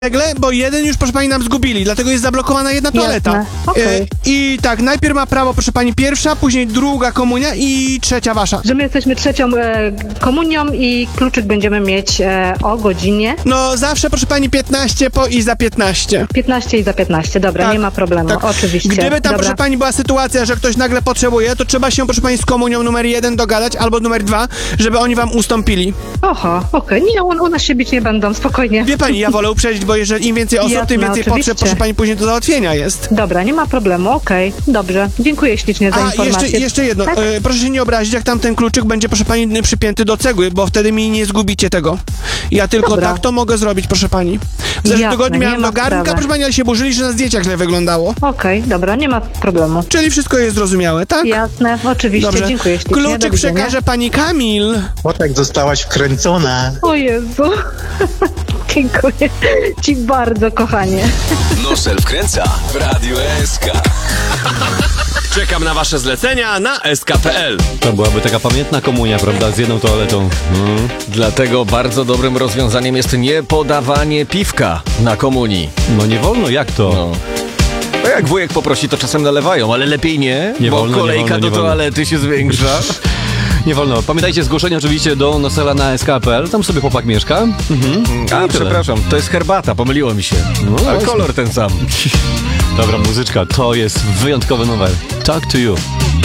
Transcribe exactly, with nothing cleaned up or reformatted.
bo jeden już, proszę pani, nam zgubili, dlatego jest zablokowana jedna toaleta. Okay. E, I tak, najpierw ma prawo, proszę pani, pierwsza, później druga komunia i trzecia wasza. Że my jesteśmy trzecią e, komunią i kluczyk będziemy mieć e, o godzinie No zawsze, proszę pani, piętnaście po i za piętnaście. piętnaście i za piętnaście. Dobra, Tak, nie ma problemu, tak. oczywiście. Gdyby tam, Dobra. proszę pani, była sytuacja, że ktoś nagle potrzebuje, to trzeba się, proszę pani, z komunią numer jeden dogadać, albo numer dwa, żeby oni wam ustąpili. Oho, okej. Nie, u, u nas się bić nie będą, spokojnie. Wie pani, ja wolę uprzedzić, bo jeżeli im więcej osób, Jasne, tym więcej oczywiście. potrzeb, proszę pani, później do załatwienia jest. Dobra, nie ma problemu, okej. Dobrze, dziękuję ślicznie za A, informację. jeszcze, jeszcze jedno, Tak? e, proszę się nie obrazić, jak tam ten kluczyk będzie, proszę pani, przypięty do cegły, bo wtedy mi nie zgubicie tego. Ja tylko Dobra. tak to mogę zrobić, proszę pani. W zeszłym Jasne, tygodniu nie miałem ma do garnka, sprawy. proszę pani, ale się burzyli, że na zdjęciach źle wyglądało. Okej, dobra, nie ma problemu. Czyli wszystko jest zrozumiałe, tak? Jasne, oczywiście, Dobrze. dziękuję ślicznie. do Kluczyk widzenia. przekaże pani Kamil. Potek zostałaś wkręcona. O Jezu. Dziękuję ci bardzo, kochanie. Nosel wkręca w Radiu S K. Czekam na wasze zlecenia na S K kropka P L. To byłaby taka pamiętna komunia, prawda, z jedną toaletą. Mm. Dlatego bardzo dobrym rozwiązaniem jest nie podawanie piwka na komunii. No nie wolno, jak to? No. A jak wujek poprosi, to czasem nalewają, ale lepiej nie, Nie bo wolno, nie kolejka wolno, nie do wolno. toalety się zwiększa. Nie wolno. Pamiętajcie, zgłoszenie oczywiście do Nosela na S K kropka P L, tam sobie chłopak mieszka. Mhm. A, I tyle. przepraszam, to jest herbata, pomyliło mi się. No, Ale właśnie. kolor ten sam. Dobra, muzyczka, to jest wyjątkowy numer. Talk to you.